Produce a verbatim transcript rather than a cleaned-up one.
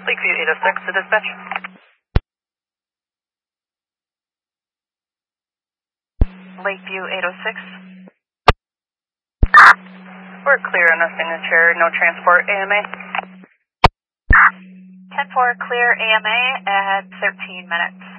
Lakeview eight oh six to dispatch. Lakeview eight oh six. We're clear on a signature, no transport, A M A. ten four clear A M A at thirteen minutes.